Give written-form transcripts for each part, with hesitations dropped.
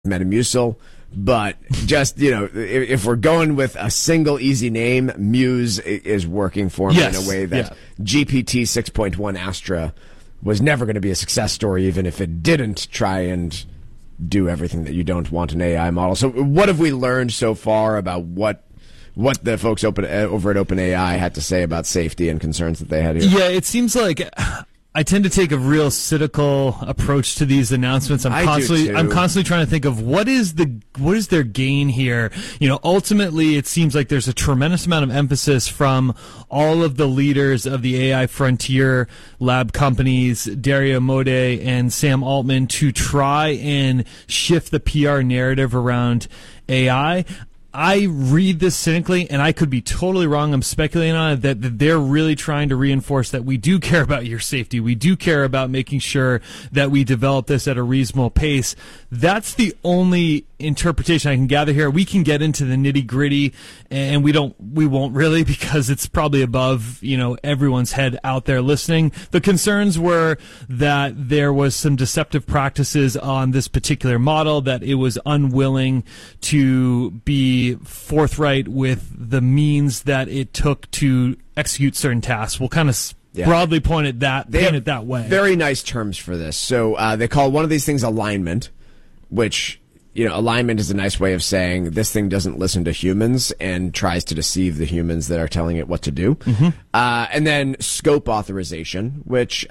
Metamucil. But just, if we're going with a single easy name, Muse is working for me in a way that GPT 6.1 Astra was never going to be a success story, even if it didn't try and do everything that you don't want an AI model. So what have we learned so far about what the folks over at OpenAI had to say about safety and concerns that they had here? Yeah, it seems like I tend to take a real cynical approach to these announcements. I'm constantly trying to think of what is their gain here. Ultimately, it seems like there's a tremendous amount of emphasis from all of the leaders of the AI frontier lab companies, Dario Amodei and Sam Altman, to try and shift the PR narrative around AI. I read this cynically, and I could be totally wrong. I'm speculating on it, that they're really trying to reinforce that we do care about your safety. We do care about making sure that we develop this at a reasonable pace. That's the only interpretation I can gather here. We can get into the nitty-gritty, and we won't really, because it's probably above, everyone's head out there listening. The concerns were that there was some deceptive practices on this particular model, that it was unwilling to be forthright with the means that it took to execute certain tasks. We'll kind of broadly paint it that way. Very nice terms for this. So they call one of these things alignment, which, alignment is a nice way of saying this thing doesn't listen to humans and tries to deceive the humans that are telling it what to do. Mm-hmm. And then scope authorization, which,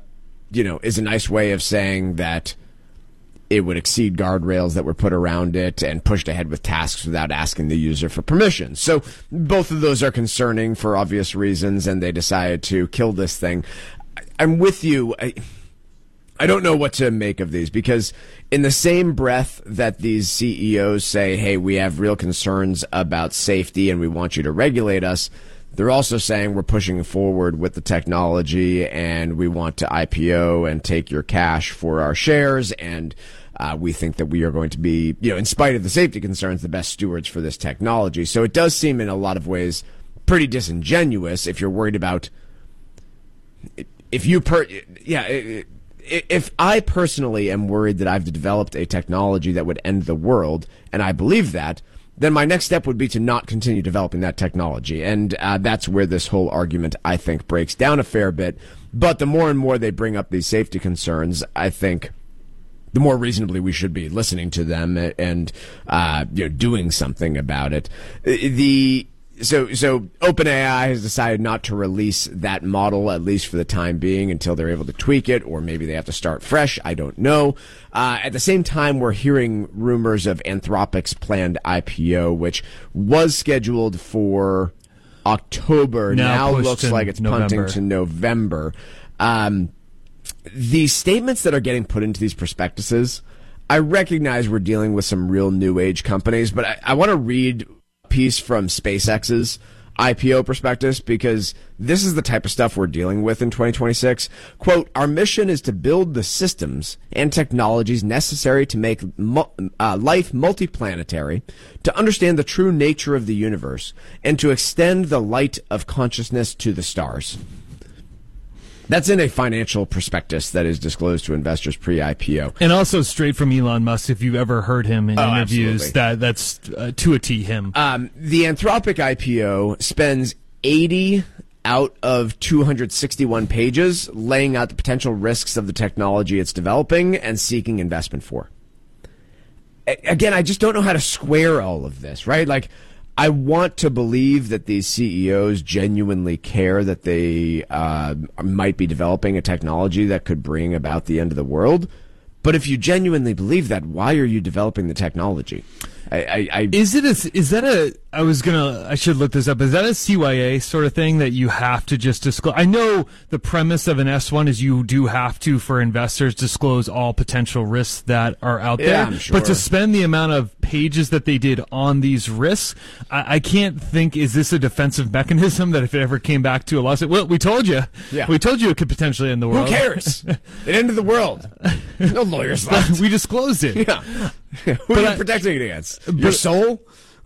is a nice way of saying that it would exceed guardrails that were put around it and pushed ahead with tasks without asking the user for permission. So both of those are concerning for obvious reasons, and they decided to kill this thing. I'm with you. I don't know what to make of these, because in the same breath that these CEOs say, hey, we have real concerns about safety and we want you to regulate us, they're also saying we're pushing forward with the technology and we want to IPO and take your cash for our shares, and we think that we are going to be, in spite of the safety concerns, the best stewards for this technology. So it does seem in a lot of ways pretty disingenuous if you're worried about if I personally am worried that I've developed a technology that would end the world, and I believe that, then my next step would be to not continue developing that technology. And that's where this whole argument, I think, breaks down a fair bit. But the more and more they bring up these safety concerns, I think the more reasonably we should be listening to them and doing something about it. So OpenAI has decided not to release that model, at least for the time being, until they're able to tweak it, or maybe they have to start fresh. I don't know. At the same time, we're hearing rumors of Anthropic's planned IPO, which was scheduled for October. Now looks like it's punting to November. The statements that are getting put into these prospectuses, I recognize we're dealing with some real new age companies, but I want to read piece from SpaceX's IPO prospectus, because this is the type of stuff we're dealing with in 2026. Quote, our mission is to build the systems and technologies necessary to make life multiplanetary, to understand the true nature of the universe, and to extend the light of consciousness to the stars. That's in a financial prospectus that is disclosed to investors pre-IPO. And also straight from Elon Musk, if you've ever heard him in interviews. That's to a T him. The Anthropic IPO spends 80 out of 261 pages laying out the potential risks of the technology it's developing and seeking investment for. Again, I just don't know how to square all of this, right? Like, I want to believe that these CEOs genuinely care that they might be developing a technology that could bring about the end of the world. But if you genuinely believe that, why are you developing the technology? I should look this up. Is that a CYA sort of thing that you have to just disclose? I know the premise of an S1 is you do have to, for investors, disclose all potential risks that are out there. I'm sure. But to spend the amount of pages that they did on these risks, I can't think, is this a defensive mechanism that if it ever came back to a lawsuit, well, we told you. Yeah. We told you it could potentially end the world. Who cares? It ended the world. No lawyers left. We disclosed it. Yeah. Who are you protecting it against? Your soul?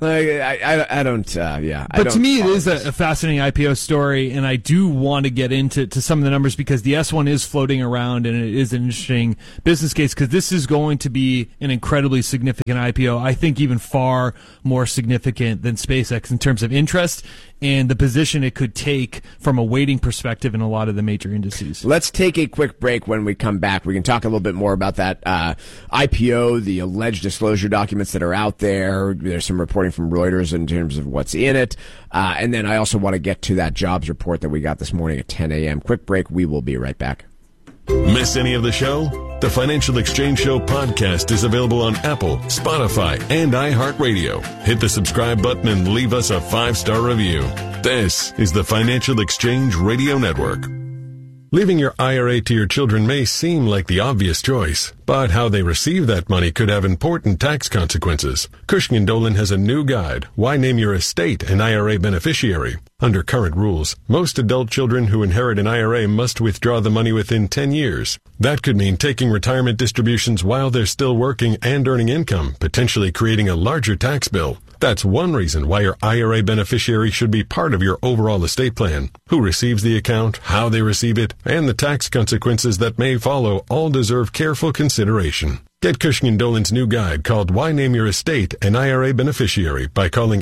I don't. Yeah. But to me, it is a fascinating IPO story, and I do want to get into some of the numbers because the S1 is floating around, and it is an interesting business case because this is going to be an incredibly significant IPO. I think even far more significant than SpaceX in terms of interest and the position it could take from a weighting perspective in a lot of the major indices. Let's take a quick break. When we come back, we can talk a little bit more about that IPO, the alleged disclosure documents that are out there. There's some reporting from Reuters in terms of what's in it. And then I also want to get to that jobs report that we got this morning at 10 a.m. Quick break. We will be right back. Miss any of the show? The Financial Exchange Show podcast is available on Apple, Spotify, and iHeartRadio. Hit the subscribe button and leave us a 5-star review. This is the Financial Exchange Radio Network. Leaving your IRA to your children may seem like the obvious choice, but how they receive that money could have important tax consequences. Cushing & Dolan has a new guide, Why Name Your Estate an IRA Beneficiary. Under current rules, most adult children who inherit an IRA must withdraw the money within 10 years. That could mean taking retirement distributions while they're still working and earning income, potentially creating a larger tax bill. That's one reason why your IRA beneficiary should be part of your overall estate plan. Who receives the account, how they receive it, and the tax consequences that may follow all deserve careful consideration. Get Cushing & Dolan's new guide called Why Name Your Estate an IRA Beneficiary by calling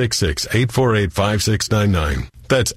866-848-5699. That's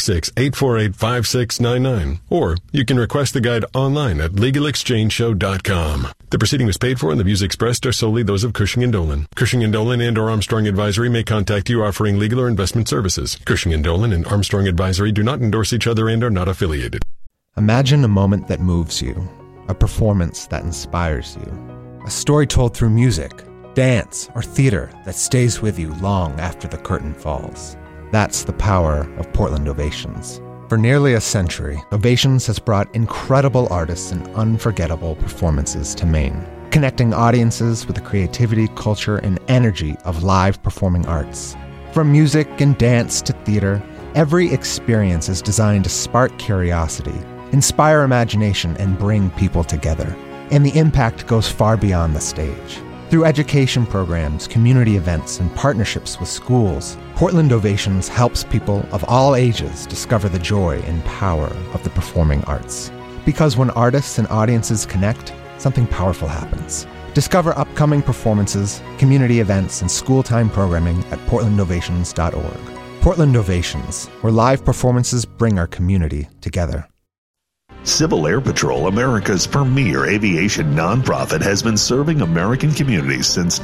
866-848-5699. Or you can request the guide online at LegalExchangeShow.com. The proceeding was paid for and the views expressed are solely those of Cushing & Dolan. Cushing & Dolan and or Armstrong Advisory may contact you offering legal or investment services. Cushing & Dolan and Armstrong Advisory do not endorse each other and are not affiliated. Imagine a moment that moves you, a performance that inspires you, a story told through music, dance, or theater that stays with you long after the curtain falls. That's the power of Portland Ovations. For nearly a century, Ovations has brought incredible artists and unforgettable performances to Maine, connecting audiences with the creativity, culture, and energy of live performing arts. From music and dance to theater, every experience is designed to spark curiosity, inspire imagination, and bring people together. And the impact goes far beyond the stage. Through education programs, community events, and partnerships with schools, Portland Ovations helps people of all ages discover the joy and power of the performing arts. Because when artists and audiences connect, something powerful happens. Discover upcoming performances, community events, and school-time programming at portlandovations.org. Portland Ovations, where live performances bring our community together. Civil Air Patrol, America's premier aviation nonprofit, has been serving American communities since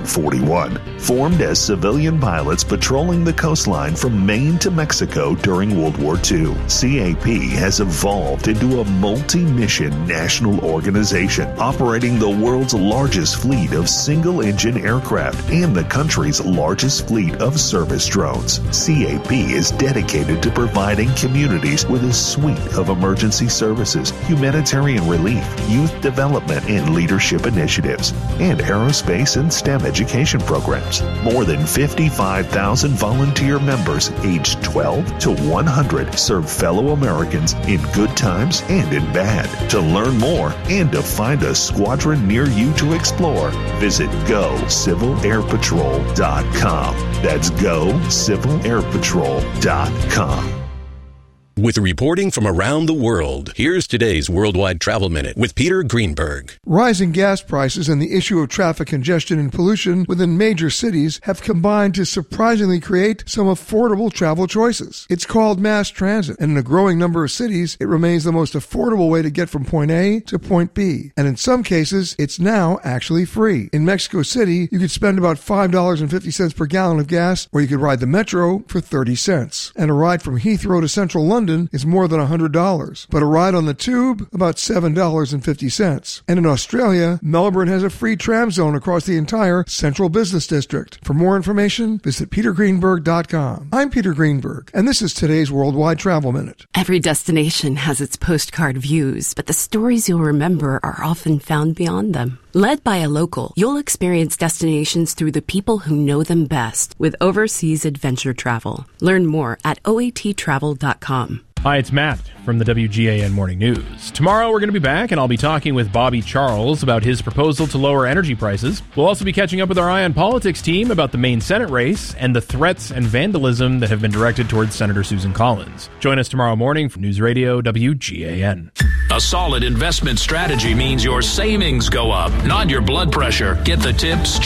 1941. Formed as civilian pilots patrolling the coastline from Maine to Mexico during World War II, CAP has evolved into a multi-mission national organization operating the world's largest fleet of single-engine aircraft and the country's largest fleet of service drones. CAP is dedicated to providing communities with a suite of emergency services, humanitarian relief, youth development and leadership initiatives, and aerospace and STEM education programs. More than 55,000 volunteer members aged 12 to 100 serve fellow Americans in good times and in bad. To learn more and to find a squadron near you to explore, visit GoCivilAirPatrol.com. That's GoCivilAirPatrol.com. With reporting from around the world, here's today's Worldwide Travel Minute with Peter Greenberg. Rising gas prices and the issue of traffic congestion and pollution within major cities have combined to surprisingly create some affordable travel choices. It's called mass transit, and in a growing number of cities, it remains the most affordable way to get from point A to point B. And in some cases, it's now actually free. In Mexico City, you could spend about $5.50 per gallon of gas, or you could ride the metro for 30 cents. And a ride from Heathrow to Central London is more than $100, but a ride on the tube, about $7.50. And in Australia, Melbourne has a free tram zone across the entire Central Business District. For more information, visit petergreenberg.com. I'm Peter Greenberg, and this is today's Worldwide Travel Minute. Every destination has its postcard views, but the stories you'll remember are often found beyond them. Led by a local, you'll experience destinations through the people who know them best with Overseas Adventure Travel. Learn more at oattravel.com. Hi, it's Matt from the WGAN Morning News. Tomorrow we're going to be back, and I'll be talking with Bobby Charles about his proposal to lower energy prices. We'll also be catching up with our Eye on Politics team about the Maine Senate race and the threats and vandalism that have been directed towards Senator Susan Collins. Join us tomorrow morning from News Radio WGAN. A solid investment strategy means your savings go up, not your blood pressure. Get the tips